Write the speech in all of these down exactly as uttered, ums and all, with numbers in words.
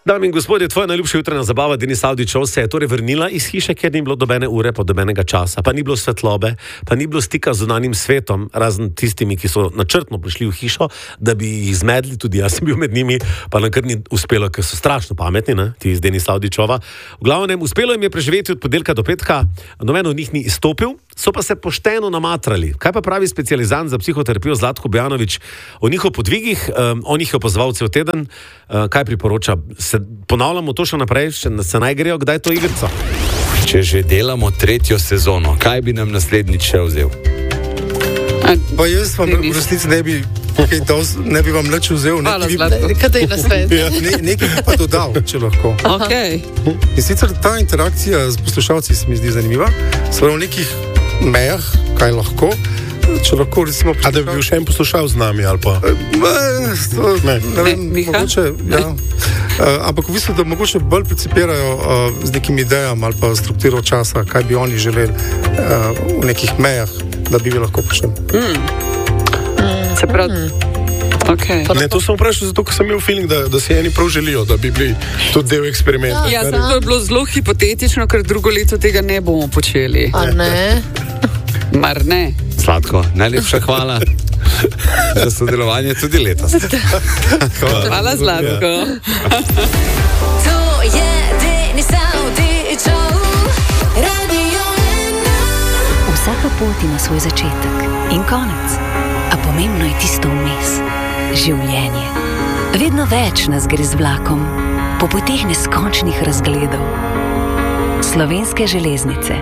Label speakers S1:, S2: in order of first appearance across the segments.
S1: Dame in gospodje, tvoja najljubša jutranja zabava Denis Avdićov se je torej vrnila iz hiše, ker ni bilo dobene ure, pa dobenega časa, pa ni bilo svetlobe, pa ni bilo stika z zunanjim svetom, razen tistimi, ki so načrtno prišli v hišo, da bi jih zmedli, tudi jaz sem bil med njimi, pa nam kar ni uspelo, ker so strašno pametni, ne, ti iz Denis Avdićova. V glavnem, uspelo jim je preživeti od ponedeljka do petka, noben od njih ni izstopil, so pa se pošteno namatrali. Kaj pa pravi specializant za psihoterapijo Zlatko Bojanović o njihovih podvigih? Um, on jih je opazval cel teden. Uh, kaj priporoča? Se ponavljamo to še naprej, še se naj grejo, kdaj to igrico?
S2: Če že delamo tretjo sezono, kaj bi nam naslednjič še vzel?
S3: Pa jaz vam v resnici ne bi, ne bi vam nič vzel.
S4: Hvala, Zlatko. Kaj je na svet?
S3: Ja, ne, nekaj bi pa dodal, če lahko.
S4: Okay.
S3: In sicer ta interakcija z poslušalci se mi zdi zanimiva. Seveda v nekih mejah, kaj lahko. Če lahko, recimo,
S5: a da bi bil še en poslušal z nami, ali pa?
S3: Ne, to, ne. ne vem,
S4: ne,
S3: mogoče, ja. Uh, ampak v bistvu, da mogoče bolj principirajo uh, z nekim idejam ali pa strukturo časa, kaj bi oni želeli uh, v nekih mejah, da bi bi lahko prišli.
S4: Mm. Mm. Se pravi, okay.
S5: Ne, to sem vprašal zato, ker sem imel feeling, da, da si eni prav želijo, da bi bili tudi del eksperimenta.
S4: Ja, ja, to je bilo zelo hipotetično, ker drugo leto tega ne bomo počeli.
S6: A ne?
S4: Mar ne?
S2: Sladko, najlepša hvala za sodelovanje tudi letos.
S4: Hvala, hvala Zlatko.
S7: To je Denis Avdićov, Radio ena.
S8: Vsaka pot ima svoj začetek in konec, a pomembno je tisto vmes. Življenje. Vedno več nas gre z vlakom, po poteh neskončnih razgledov. Slovenske železnice.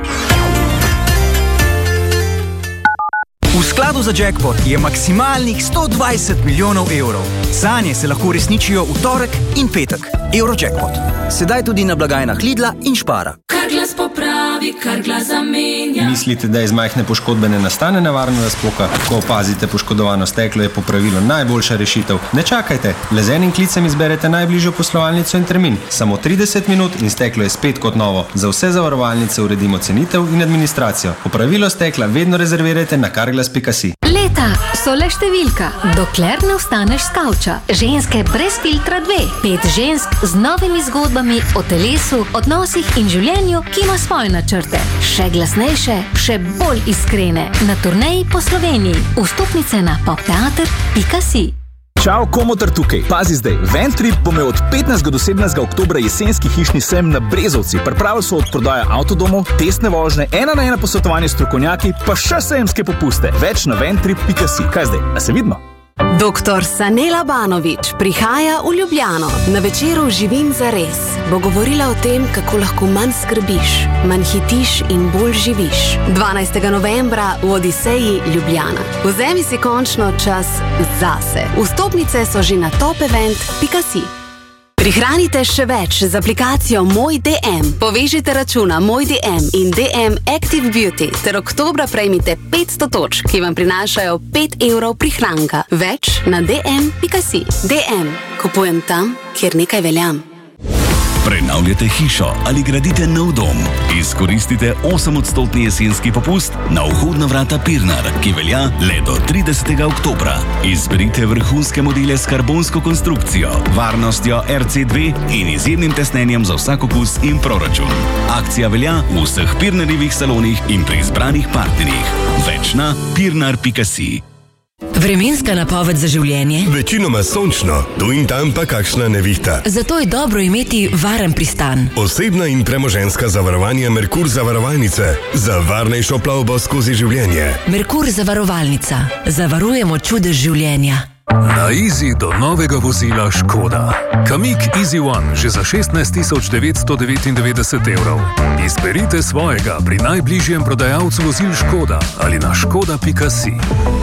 S9: V skladu za jackpot je maksimalnih sto dvajset milijonov evrov. Sanje se lahko uresničijo v torek in petek. Eurojackpot. Sedaj tudi na blagajnah Lidla in Špara.
S7: Kar glas popravi, kar glas zamenja.
S10: Mislite, da iz majhne poškodbe ne nastane nevarna razpoka? Ko opazite poškodovano steklo, je popravilo najboljša rešitev. Ne čakajte, le z enim klicem izberete najbližjo poslovalnico in termin. Samo trideset minut in steklo je spet kot novo. Za vse zavarovalnice uredimo cenitev in administracijo. Popravilo stekla vedno rezervirajte na karglas pika si.
S8: Leta so le številka, dokler ne vstaneš s kavča. Ženske brez filtra dve. Pet žensk z novimi zgodbami o telesu, odnosih in življenju, ki ima svoje načrte. Še glasnejše, še bolj iskrene. Na turneji po Sloveniji. Vstopnice na popteater pika si.
S9: Čau, Komotar tukaj. Pazi zdaj, Ventrip bo imel od petnajstega do sedemnajstega oktobra jesenski hišni sejem na Brezovci. Pripravili so od prodaje avtodomov, testne vožnje, ena na ena posvetovanje s strokovnjaki, pa še sejemske popuste. Več na ventrip pika si. Kaj zdaj? A se vidimo?
S11: Doktor Sanela Banović prihaja v Ljubljano. Na večeru Živim zares bo govorila o tem, kako lahko manj skrbiš, manj hitiš in bolj živiš. dvanajstega novembra v Odiseji Ljubljana. Vzemi si končno čas zase. Vstopnice so že na top event pika si. Prihranite še več z aplikacijo Moj D M. Povežite računa Moj D M in D M Active Beauty ter oktobra prejmite petsto točk, ki vam prinašajo pet evrov prihranka. Več na d m pika si. D M. Kupujem tam, kjer nekaj veljam.
S12: Prenavljate hišo ali gradite nov dom? Izkoristite osemodstotni jesenski popust na vhodna vrata Pirnar, ki velja le do tridesetega oktobra. Izberite vrhunske modele s karbonsko konstrukcijo, varnostjo R C dve in izjemnim tesnenjem za vsak okus in proračun. Akcija velja v vseh Pirnarjevih salonih in pri izbranih partnerjih. Več na pirnar pika si.
S13: Vremenska napoved za življenje?
S14: Večinoma sončno, tu in tam pa kakšna nevihta.
S13: Zato je dobro imeti varen pristan.
S14: Osebna in premoženjska zavarovanja Merkur zavarovalnice za varnejšo plavbo skozi življenje.
S13: Merkur zavarovalnica. Zavarujemo čudež življenja.
S15: Na Easy do novega vozila Škoda. Kamik Easy One že za šestnajst tisoč devetsto devetindevetdeset evrov. Izberite svojega pri najbližjem prodajalcu vozil Škoda ali na škoda pika si.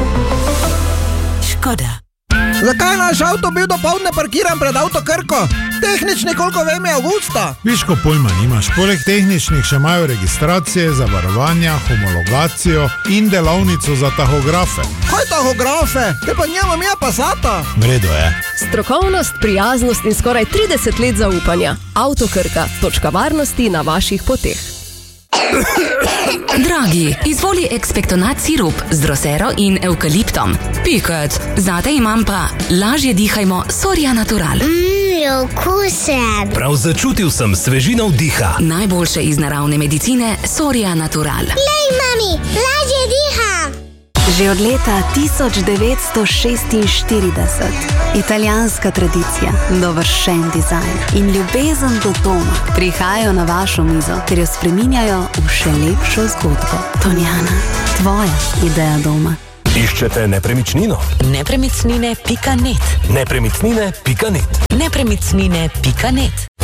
S13: Škoda.
S16: Zakaj naš avto bil dopoldne parkiran pred avto Krko? Tehnični, koliko vem, je avgusta.
S17: Viš, ko pojma nimaš. Poleg tehničnih še imajo registracije, zavarovanja, homologacijo in delavnico za tahografe.
S16: Kaj tahografe? Te pa njemam je Passata.
S17: Vredo je.
S18: Strokovnost, prijaznost in skoraj trideset let zaupanja. Avto Krka. Točka varnosti na vaših poteh.
S19: Dragi, izvoli ekspektonat sirup z drosero in evkaliptom. Piket, zate imam pa lažje dihajmo Soria Natural.
S20: Mmm,
S6: okusen.
S14: Prav začutil sem svežino vdiha.
S19: Najboljše iz naravne medicine Soria Natural.
S6: Lej, mami, lažje diha.
S11: Že od leta tisoč devetsto šestinštirideset italijanska tradicija, dovršen dizajn in ljubezen do doma prihajajo na vašo mizo, ter jo spreminjajo v še lepšo zgodbo. Tonjana, tvoja ideja doma.
S14: Iščete nepremičnino?
S13: Nepremičnine pika net.
S14: Nepremičnine pika net.
S13: Nepremičnine pika net.